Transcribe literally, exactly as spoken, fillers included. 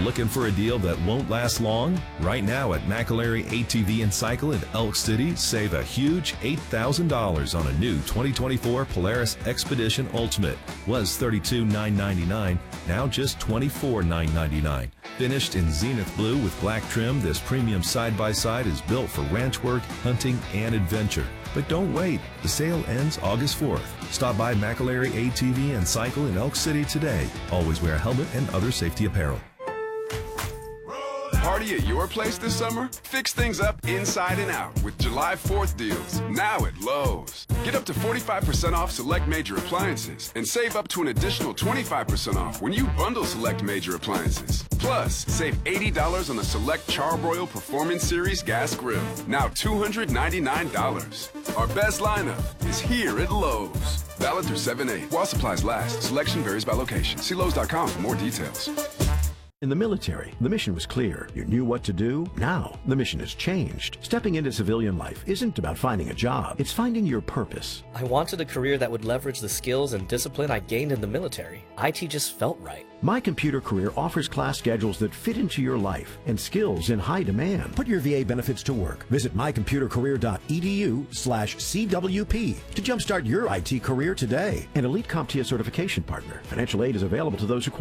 Looking for a deal that won't last long? Right now at McAlary A T V and Cycle in Elk City, save a huge eight thousand dollars on a new twenty twenty-four Polaris Expedition Ultimate. Was thirty-two thousand nine hundred ninety-nine dollars, now just twenty-four thousand nine hundred ninety-nine dollars. Finished in zenith blue with black trim, this premium side-by-side is built for ranch work, hunting, and adventure. But don't wait. The sale ends August fourth. Stop by McAlary A T V and Cycle in Elk City today. Always wear a helmet and other safety apparel. Party at your place this summer? Fix things up inside and out with July fourth deals, now at Lowe's. Get up to forty-five percent off select major appliances and save up to an additional twenty-five percent off when you bundle select major appliances. Plus, save eighty dollars on the select Charbroil Performance Series gas grill, now two hundred ninety-nine dollars. Our best lineup is here at Lowe's. Valid through seven eight. While supplies last, selection varies by location. See Lowe's dot com for more details. In the military, the mission was clear. You knew what to do. Now, the mission has changed. Stepping into civilian life isn't about finding a job. It's finding your purpose. I wanted a career that would leverage the skills and discipline I gained in the military. I T just felt right. My Computer Career offers class schedules that fit into your life and skills in high demand. Put your V A benefits to work. Visit my computer career dot e d u slash C W P to jumpstart your I T career today. An Elite CompTIA certification partner. Financial aid is available to those who